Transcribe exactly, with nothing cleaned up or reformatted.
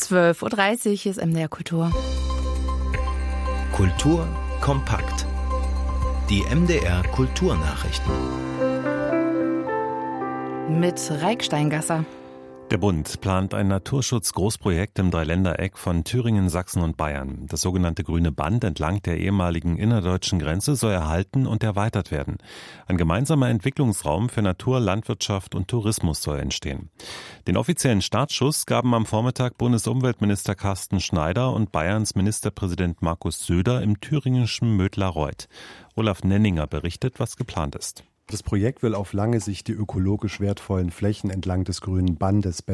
zwölf Uhr dreißig ist M D R Kultur. Kultur kompakt. Die M D R Kulturnachrichten. Mit Raik Steingasser. Der Bund plant ein Naturschutz-Großprojekt im Dreiländereck von Thüringen, Sachsen und Bayern. Das sogenannte Grüne Band entlang der ehemaligen innerdeutschen Grenze soll erhalten und erweitert werden. Ein gemeinsamer Entwicklungsraum für Natur, Landwirtschaft und Tourismus soll entstehen. Den offiziellen Startschuss gaben am Vormittag Bundesumweltminister Carsten Schneider und Bayerns Ministerpräsident Markus Söder im thüringischen Mödlareuth. Olaf Nenninger berichtet, was geplant ist. Das Projekt will auf lange Sicht die ökologisch wertvollen Flächen entlang des Grünen Bandes